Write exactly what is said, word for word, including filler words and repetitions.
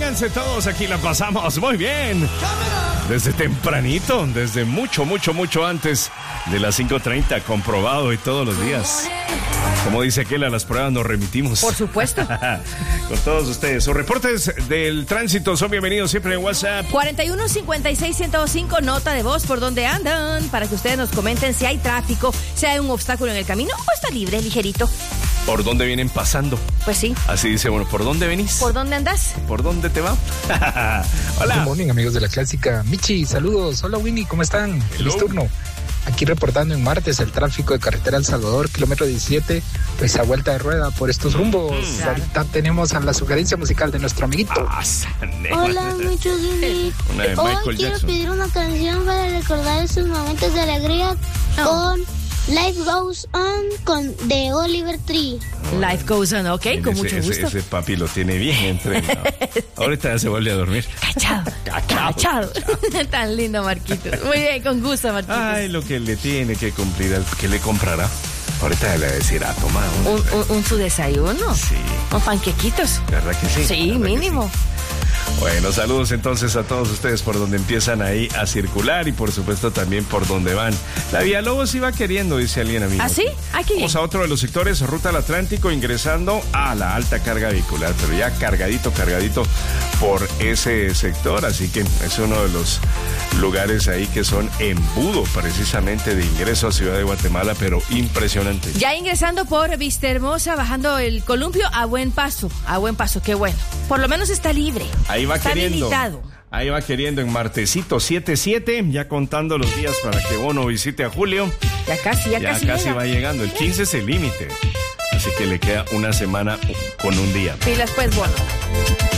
vénganse todos, aquí la pasamos muy bien. Desde tempranito, desde mucho, mucho, mucho antes de las cinco treinta, comprobado y todos los días. Como dice aquel, a las pruebas nos remitimos. Por supuesto. Con todos ustedes. Sus reportes del tránsito son bienvenidos siempre en WhatsApp. cuarenta y uno cincuenta y seis ciento cinco, nota de voz por donde andan, para que ustedes nos comenten si hay tráfico, si hay un obstáculo en el camino o está libre, ligerito. ¿Por dónde vienen pasando? Pues sí. Así dice, bueno, ¿por dónde venís? ¿Por dónde andas? ¿Por dónde te va? Hola. Good morning, amigos de la clásica. Michi, saludos. Hola, Winnie, ¿cómo están? Feliz turno. Aquí reportando en martes el tráfico de carretera El Salvador, kilómetro diecisiete, pues a vuelta de rueda por estos rumbos. Claro. Ahorita tenemos a la sugerencia musical de nuestro amiguito. Ah, Hola, muchos Winnie. Una de Hoy Michael quiero Jackson. pedir una canción para recordar esos momentos de alegría No. con Life Goes On con de Oliver Tree. Life goes on, ok, con ese, mucho ese, gusto. ese papi lo tiene bien entrenado. Ahorita ya se vuelve a dormir. Cachado, cachado. Tan lindo, Marquito. Muy bien, con gusto, Marquito. Ay, lo que le tiene que cumplir, al que le comprará. Ahorita le decirá, toma. ¿Un, un, un su desayuno? Sí. ¿Un panquequitos? ¿Verdad que sí? Sí, ¿Verdad que mínimo. sí? Bueno, saludos entonces a todos ustedes por donde empiezan ahí a circular y por supuesto también por donde van. La Villalobos iba queriendo, dice alguien, amigo. ¿Ah, sí? Aquí. Vamos a otro de los sectores, ruta al Atlántico, ingresando a la alta carga vehicular, pero ya cargadito, cargadito por ese sector, así que es uno de los lugares ahí que son embudo precisamente de ingreso a Ciudad de Guatemala, pero impresionante. Ya ingresando por Vista Hermosa, bajando el columpio a buen paso, a buen paso, qué bueno. Por lo menos está libre. Ahí va está queriendo. habilitado. Ahí va queriendo en martesito siete siete, ya contando los días para que Bono visite a Julio. Ya casi, ya, Ya casi. casi llega. va llegando. El quince es el límite. Así que le queda una semana con un día. Pilas pues, bueno.